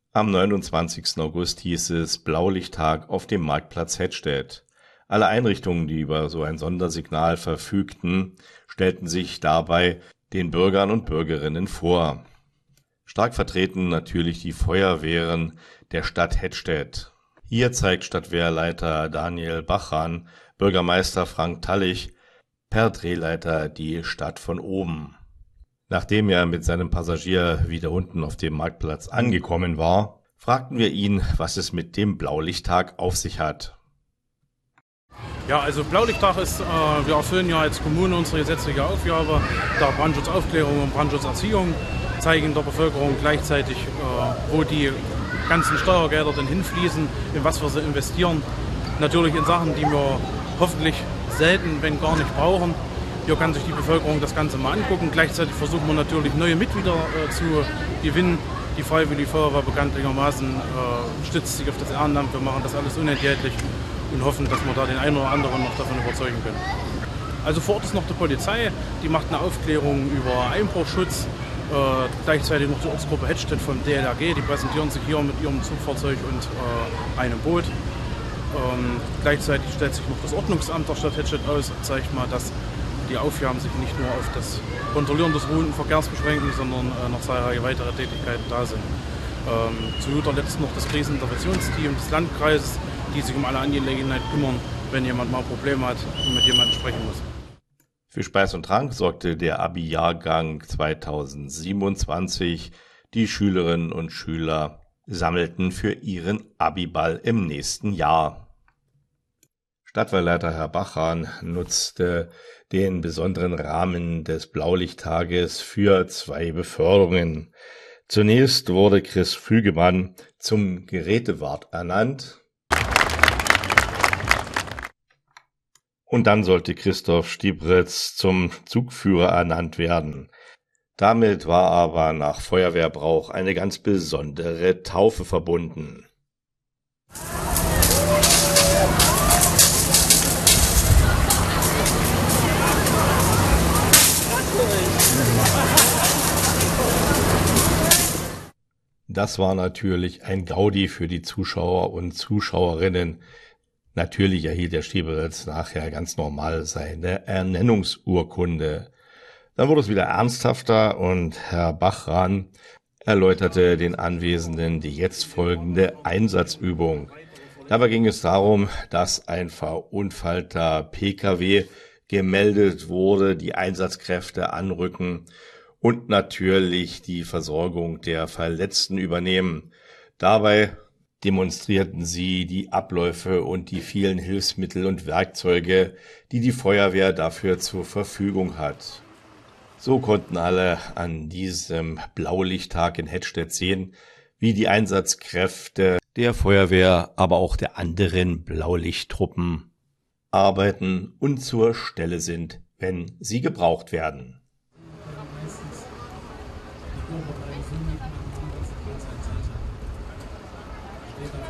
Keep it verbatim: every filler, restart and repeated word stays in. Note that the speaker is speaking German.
Am neunundzwanzigsten August hieß es Blaulichttag auf dem Marktplatz Hettstedt. Alle Einrichtungen, die über so ein Sondersignal verfügten, stellten sich dabei den Bürgern und Bürgerinnen vor. Stark vertreten natürlich die Feuerwehren der Stadt Hettstedt. Hier zeigt Stadtwehrleiter Daniel Bachan Bürgermeister Frank Tallich per Drehleiter die Stadt von oben. Nachdem er mit seinem Passagier wieder unten auf dem Marktplatz angekommen war, fragten wir ihn, was es mit dem Blaulichttag auf sich hat. Ja, also Blaulichttag ist, äh, wir erfüllen ja als Kommune unsere gesetzliche Aufgabe der Brandschutzaufklärung und Brandschutzerziehung, zeigen der Bevölkerung gleichzeitig, äh, wo die ganzen Steuergelder denn hinfließen, in was wir sie investieren. Natürlich in Sachen, die wir hoffentlich selten, wenn gar nicht brauchen. Hier kann sich die Bevölkerung das Ganze mal angucken. Gleichzeitig versuchen wir natürlich neue Mitglieder äh, zu gewinnen. Die Freiwillige Feuerwehr bekanntlichermaßen äh, stützt sich auf das Ehrenamt. Wir machen das alles unentgeltlich und hoffen, dass wir da den einen oder anderen noch davon überzeugen können. Also vor Ort ist noch die Polizei, die macht eine Aufklärung über Einbruchschutz. Äh, gleichzeitig noch die Ortsgruppe Hettstedt vom D L R G, die präsentieren sich hier mit ihrem Zugfahrzeug und äh, einem Boot. Ähm, gleichzeitig stellt sich noch das Ordnungsamt der Stadt Hettstedt aus und zeigt mal, dass die Aufgaben sich nicht nur auf das Kontrollieren des ruhenden Verkehrs beschränken, sondern äh, noch zahlreiche weitere Tätigkeiten da sind. Ähm, zu guter Letzt noch das Kriseninterventionsteam des Landkreises, die sich um alle Angelegenheiten kümmern, wenn jemand mal Probleme hat und mit jemandem sprechen muss. Für Speis und Trank sorgte der Abi-Jahrgang zweitausendsiebenundzwanzig. Die Schülerinnen und Schüler sammelten für ihren Abiball im nächsten Jahr. Stadtwehrleiter Herr Bachan nutzte den besonderen Rahmen des Blaulichttages für zwei Beförderungen. Zunächst wurde Chris Fügemann zum Gerätewart ernannt. Und dann sollte Christoph Stiebritz zum Zugführer ernannt werden. Damit war aber nach Feuerwehrbrauch eine ganz besondere Taufe verbunden. Das war natürlich ein Gaudi für die Zuschauer und Zuschauerinnen. Natürlich erhielt der Stiebritz nachher ganz normal seine Ernennungsurkunde. Dann wurde es wieder ernsthafter und Herr Bachan erläuterte den Anwesenden die jetzt folgende Einsatzübung. Dabei ging es darum, dass ein verunfallter P K W gemeldet wurde, die Einsatzkräfte anrücken und natürlich die Versorgung der Verletzten übernehmen. Dabei demonstrierten sie die Abläufe und die vielen Hilfsmittel und Werkzeuge, die die Feuerwehr dafür zur Verfügung hat. So konnten alle an diesem Blaulichttag in Hettstedt sehen, wie die Einsatzkräfte der Feuerwehr, aber auch der anderen Blaulichttruppen arbeiten und zur Stelle sind, wenn sie gebraucht werden. Steht